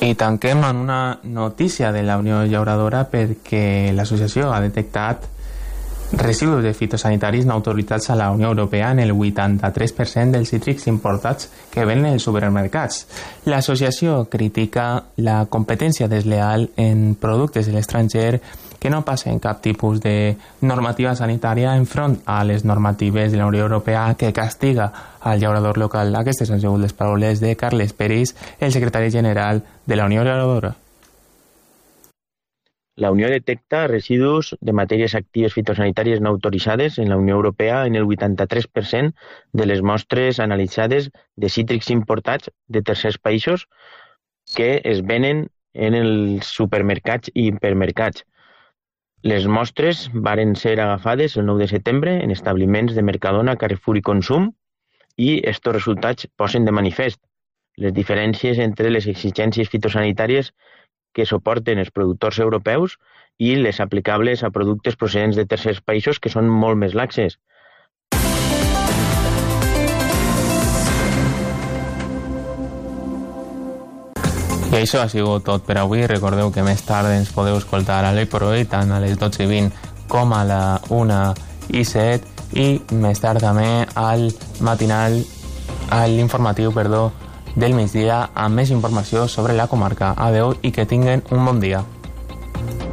I tanquem en una notícia de la Unió Llauradora perquè l'associació ha detectat residus de fitosanitaris no autoritzats a la Unió Europea en el 83% dels cítrics importats que venen als supermercats. L'associació critica la competència desleal en productes de l'estranger que no passen cap tipus de normativa sanitària enfront a les normatives de la Unió Europea que castiga al llaurador local. Aquestes han sigut les paraules de Carles Peris, el secretari general de la Unió Llauradora. La Unió detecta residus de matèries actives fitosanitàries no autoritzades en la Unió Europea en el 83% de les mostres analitzades de cítrics importats de tercers països que es venen en els supermercats i hipermercats. Les mostres varen ser agafades el 9 de setembre en establiments de Mercadona, Carrefour i Consum i estos resultats posen de manifest les diferències entre les exigències fitosanitàries que suporten els productors europeus i les aplicables a productes procedents de tercers països que són molt més laxes. I això ha sigut tot per avui. Recordeu que més tard ens podeu escoltar a l'Oi per Oi, tant a les 12:20 com a la 1:07 i més tard també al matinal, a l'informatiu, del migdia amb més informació sobre la comarca. Adeu i que tinguen un bon dia.